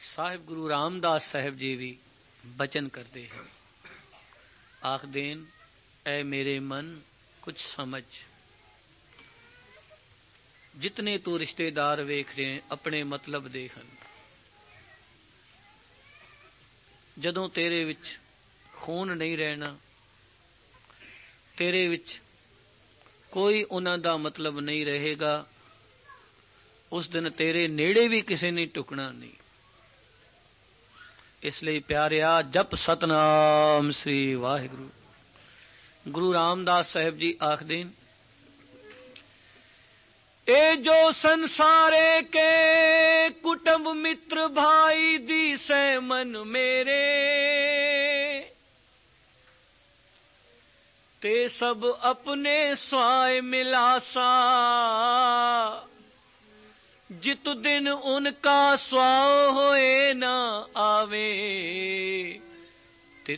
ਸਾਹਿਬ ਗੁਰੂ ਰਾਮਦਾਸ ਸਾਹਿਬ ਜੀ ਵੀ ਬਚਨ ਕਰਦੇ ਹਨ। ਆਖਦੇ ਹਨ, ਐ ਮੇਰੇ ਮਨ ਕੁਛ ਸਮਝ। ਜਿਤਨੇ ਤੂੰ ਰਿਸ਼ਤੇਦਾਰ ਵੇਖ ਰਹੇ ਆਪਣੇ ਮਤਲਬ ਦੇ ਹਨ। ਜਦੋਂ ਤੇਰੇ ਵਿੱਚ ਖੂਨ ਨਹੀਂ ਰਹਿਣਾ, ਤੇਰੇ ਵਿੱਚ ਕੋਈ ਉਹਨਾਂ ਦਾ ਮਤਲਬ ਨਹੀਂ ਰਹੇਗਾ, ਉਸ ਦਿਨ ਤੇਰੇ ਨੇੜੇ ਵੀ ਕਿਸੇ ਨੇ ਟੁਕਣਾ ਨਹੀਂ। ਇਸ ਲਈ ਪਿਆਰਿਆ, ਜਪ ਸਤਨਾਮ ਸ੍ਰੀ ਵਾਹਿਗੁਰੂ। ਗੁਰੂ ਰਾਮਦਾਸ ਸਾਹਿਬ ਜੀ ਆਖਦੇ ਨੇ, ਇਹ ਜੋ ਸੰਸਾਰੇ ਕੇ ਕੁਟੁੰਬ ਮਿੱਤਰ ਭਾਈ ਦੀ ਸੈ ਮਨ ਮੇਰੇ, ਤੇ ਸਭ ਆਪਣੇ ਸਵਾਏ ਮਿਲਾਸਾ, जित दिन उनका स्वाव होए न आवे।